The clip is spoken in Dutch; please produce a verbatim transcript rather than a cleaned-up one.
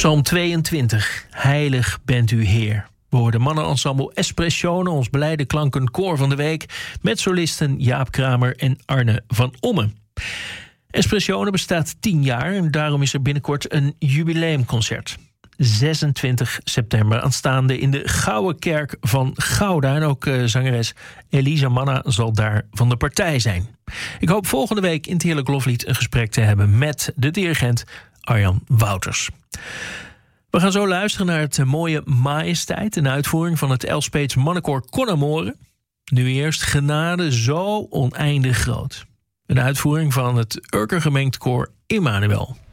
Psalm tweeëntwintig, Heilig bent u Heer. We hoorden mannenensemble Espressione, ons blijde klankenkoor van de week, met solisten Jaap Kramer en Arne van Ommen. Espressione bestaat tien jaar en daarom is er binnenkort een jubileumconcert. zesentwintig september aanstaande in de Gouden Kerk van Gouda. En ook uh, zangeres Elisa Manna zal daar van de partij zijn. Ik hoop volgende week in het Heerlijk Loflied een gesprek te hebben met de dirigent Arjan Wouters. We gaan zo luisteren naar het mooie Majesteit, een uitvoering van het Elspeets mannenkoor Con Amore. Nu eerst Genade zo oneindig groot. Een uitvoering van het Urker gemengd koor Immanuel.